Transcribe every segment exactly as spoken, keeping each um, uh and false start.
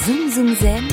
Zoom Zoom Zen,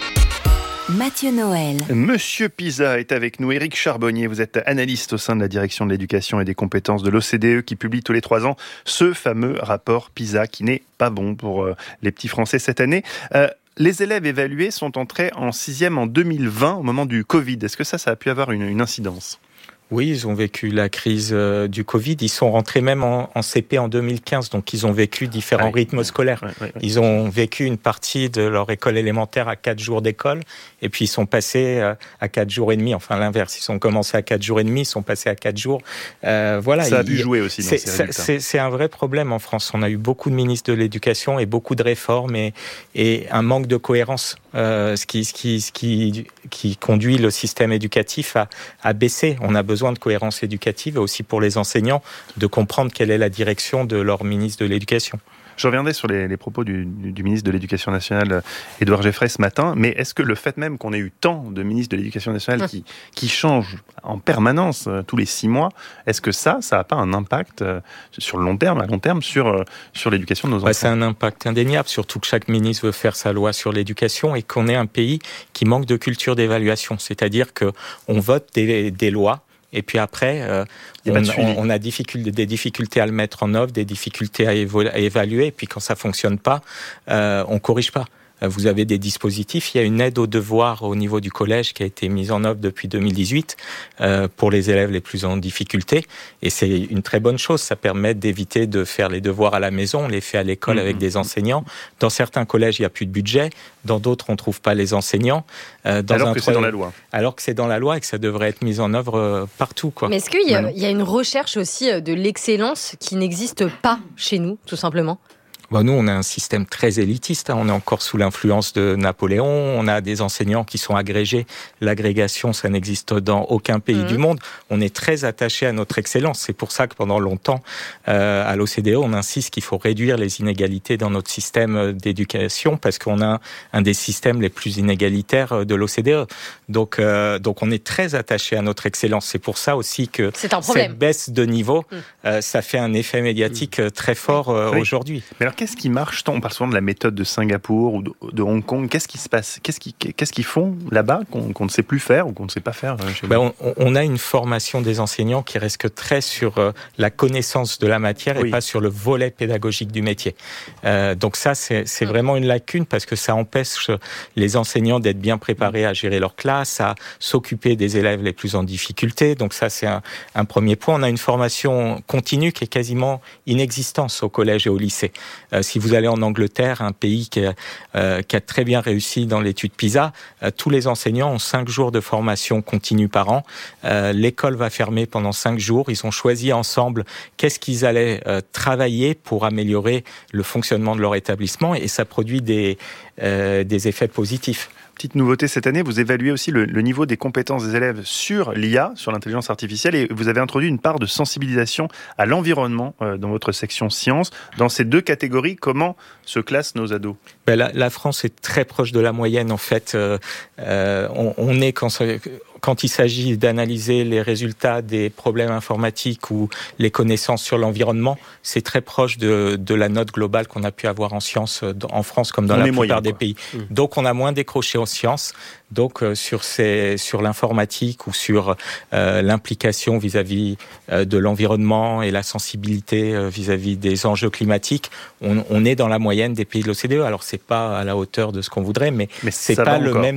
Mathieu Noël. Monsieur Pisa est avec nous. Éric Charbonnier, vous êtes analyste au sein de la direction de l'éducation et des compétences de l'O C D E qui publie tous les trois ans ce fameux rapport Pisa qui n'est pas bon pour euh, les petits Français cette année. Euh, les élèves évalués sont entrés en sixième en deux mille vingt au moment du Covid. Est-ce que ça, ça a pu avoir une, une incidence ? Oui, ils ont vécu la crise euh, du Covid. Ils sont rentrés même en, en C P en deux mille quinze, donc ils ont vécu différents ouais, rythmes scolaires. Ouais, ouais, ouais. Ils ont vécu une partie de leur école élémentaire à quatre jours d'école, et puis ils sont passés euh, à quatre jours et demi. Enfin, l'inverse, ils ont commencé à quatre jours et demi, ils sont passés à quatre jours. Euh, voilà. Ça a il, dû jouer aussi dans c'est, ces résultats. C'est, c'est un vrai problème en France. On a eu beaucoup de ministres de l'éducation et beaucoup de réformes et, et un manque de cohérence, euh, ce qui, ce qui, ce qui, qui conduit le système éducatif à, à baisser. On a besoin de cohérence éducative et aussi pour les enseignants de comprendre quelle est la direction de leur ministre de l'Éducation. Je reviendrai sur les, les propos du, du, du ministre de l'Éducation nationale, Édouard Geoffray, ce matin, mais est-ce que le fait même qu'on ait eu tant de ministres de l'Éducation nationale qui, qui changent en permanence euh, tous les six mois, est-ce que ça, ça n'a pas un impact euh, sur le long terme, à long terme, sur, euh, sur l'éducation de nos enfants ? Bah, c'est un impact indéniable, surtout que chaque ministre veut faire sa loi sur l'éducation et qu'on est un pays qui manque de culture d'évaluation, c'est-à-dire qu'on vote des, des lois. Et puis après, euh, on, on, on a difficulté, des difficultés à le mettre en œuvre, des difficultés à, évo- à évaluer. Et puis quand ça fonctionne pas, euh, on corrige pas. Vous avez des dispositifs. Il y a une aide aux devoirs au niveau du collège qui a été mise en œuvre depuis deux mille dix-huit euh, pour les élèves les plus en difficulté. Et c'est une très bonne chose. Ça permet d'éviter de faire les devoirs à la maison. On les fait à l'école mmh. avec des enseignants. Dans certains collèges, il n'y a plus de budget. Dans d'autres, on ne trouve pas les enseignants. Euh, dans alors un que c'est dans la loi. Alors que c'est dans la loi et que ça devrait être mis en œuvre euh, partout, quoi. Mais est-ce qu'il y a, il y a une recherche aussi de l'excellence qui n'existe pas chez nous, tout simplement ? Bon, nous, on a un système très élitiste. Hein. On est encore sous l'influence de Napoléon. On a des enseignants qui sont agrégés. L'agrégation, ça n'existe dans aucun pays mmh. du monde. On est très attaché à notre excellence. C'est pour ça que pendant longtemps, euh, à l'O C D E, on insiste qu'il faut réduire les inégalités dans notre système d'éducation parce qu'on a un des systèmes les plus inégalitaires de l'O C D E. Donc, euh, donc on est très attaché à notre excellence. C'est pour ça aussi que cette baisse de niveau, mmh. euh, ça fait un effet médiatique mmh. très fort euh, oui. aujourd'hui. Mais alors, qu'est-ce qui marche tant ? On parle souvent de la méthode de Singapour ou de, de Hong Kong. Qu'est-ce qui se passe ? Qu'est-ce, qui, qu'est-ce qu'ils font là-bas qu'on, qu'on ne sait plus faire ou qu'on ne sait pas faire chez ben on, on a une formation des enseignants qui reste très sur euh, la connaissance de la matière et oui. pas sur le volet pédagogique du métier. Euh, donc ça, c'est, c'est vraiment une lacune parce que ça empêche les enseignants d'être bien préparés à gérer leur classe, à s'occuper des élèves les plus en difficulté. Donc ça, c'est un, un premier point. On a une formation continue qui est quasiment inexistante au collège et au lycée. Euh, si vous allez en Angleterre, un pays qui a, euh, qui a très bien réussi dans l'étude PISA, euh, tous les enseignants ont cinq jours de formation continue par an. Euh, l'école va fermer pendant cinq jours. Ils ont choisi ensemble qu'est-ce qu'ils allaient euh, travailler pour améliorer le fonctionnement de leur établissement et ça produit des, euh, des effets positifs. Petite nouveauté cette année, vous évaluez aussi le, le niveau des compétences des élèves sur l'I A, sur l'intelligence artificielle, et vous avez introduit une part de sensibilisation à l'environnement euh, dans votre section sciences. Dans ces deux catégories, comment se classent nos ados ? Ben la, la France est très proche de la moyenne, en fait. Euh, euh, on, on est quand ça, quand il s'agit d'analyser les résultats des problèmes informatiques ou les connaissances sur l'environnement, c'est très proche de, de la note globale qu'on a pu avoir en sciences en France comme dans on la plupart moyen, des pays. Mmh. Donc on a moins décroché en sciences. Donc euh, sur ces, sur l'informatique ou sur euh, l'implication vis-à-vis euh, de l'environnement et la sensibilité euh, vis-à-vis des enjeux climatiques, on, on est dans la moyenne des pays de l'O C D E. Alors c'est pas à la hauteur de ce qu'on voudrait, mais, mais c'est pas le même